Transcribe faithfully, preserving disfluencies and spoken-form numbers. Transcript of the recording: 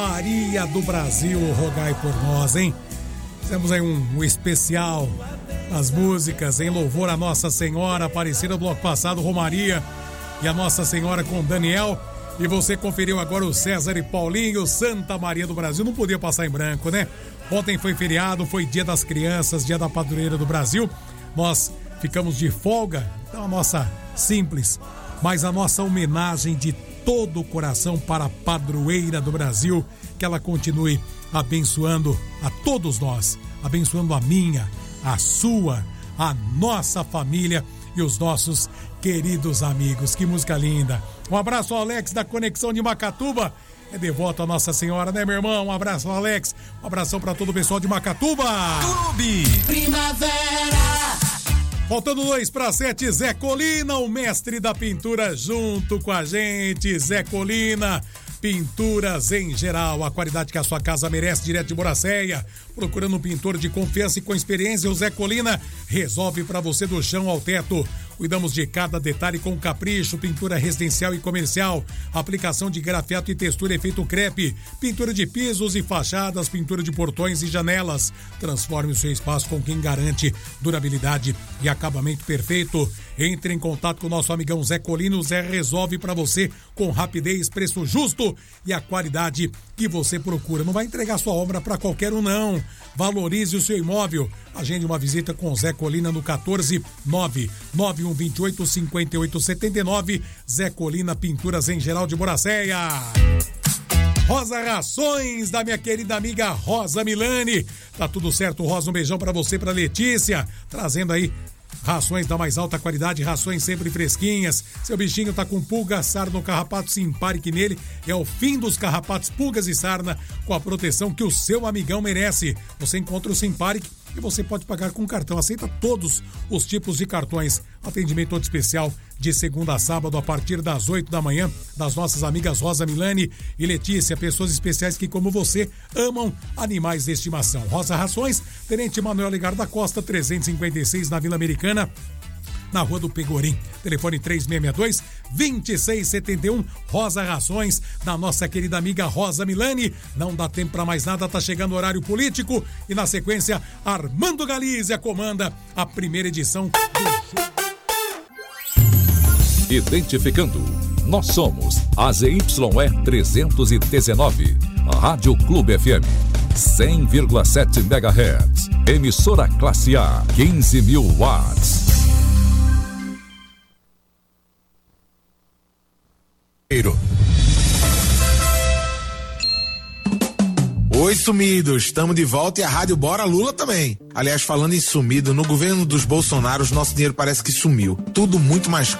Maria do Brasil, rogai por nós, hein? Temos aí um, um especial, as músicas em louvor a Nossa Senhora Aparecida, do bloco passado, Romaria e a Nossa Senhora com Daniel. E você conferiu agora o César e Paulinho, Santa Maria do Brasil. Não podia passar em branco, né? Ontem foi feriado, foi Dia das Crianças, Dia da Padroeira do Brasil. Nós ficamos de folga, então a nossa simples, mas a nossa homenagem de todo o coração para a Padroeira do Brasil, que ela continue abençoando a todos nós, abençoando a minha, a sua, a nossa família e os nossos queridos amigos. Que música linda. Um abraço ao Alex da Conexão de Macatuba, é devoto a Nossa Senhora, né, meu irmão? Um abraço ao Alex, um abração para todo o pessoal de Macatuba. Clube Primavera. Faltando dois para sete, Zé Colina, o mestre da pintura, junto com a gente. Zé Colina, pinturas em geral, a qualidade que a sua casa merece, direto de Boracéia. Procurando um pintor de confiança e com experiência, o Zé Colina resolve para você do chão ao teto. Cuidamos de cada detalhe com capricho, pintura residencial e comercial, aplicação de grafiato e textura efeito crepe, pintura de pisos e fachadas, pintura de portões e janelas. Transforme o seu espaço com quem garante durabilidade e acabamento perfeito. Entre em contato com o nosso amigão Zé Colina. O Zé resolve para você com rapidez, preço justo e a qualidade que você procura. Não vai entregar sua obra para qualquer um, não. Valorize o seu imóvel. Agende uma visita com o Zé Colina no quatorze nove nove um dois oito cinco oito sete nove. Zé Colina, pinturas em geral de Boracéia. Rosa Rações, da minha querida amiga Rosa Milani. Tá tudo certo, Rosa, um beijão pra você, pra Letícia, trazendo aí rações da mais alta qualidade, rações sempre fresquinhas. Seu bichinho tá com pulga, sarna ou carrapato, Simparic nele. É o fim dos carrapatos, pulgas e sarna, com a proteção que o seu amigão merece. Você encontra o Simparic e você pode pagar com cartão. Aceita todos os tipos de cartões. Atendimento todo especial de segunda a sábado a partir das oito da manhã, das nossas amigas Rosa Milani e Letícia, pessoas especiais que, como você, amam animais de estimação. Rosa Rações, Tenente Manuel Ligar da Costa, trezentos e cinquenta e seis, na Vila Americana, na Rua do Pegorim. Telefone três seis seis dois, dois seis sete um. Rosa Rações, da nossa querida amiga Rosa Milani. Não dá tempo para mais nada, tá chegando o horário político e na sequência Armando Galizia comanda a primeira edição do... Identificando, nós somos a Z Y E trezentos e dezenove, Rádio Clube F M, cem vírgula sete megahertz, emissora classe A, quinze mil watts. Oi, sumidos, estamos de volta e a Rádio Bora Lula também. Aliás, falando em sumido, no governo dos Bolsonaros, nosso dinheiro parece que sumiu. Tudo muito mais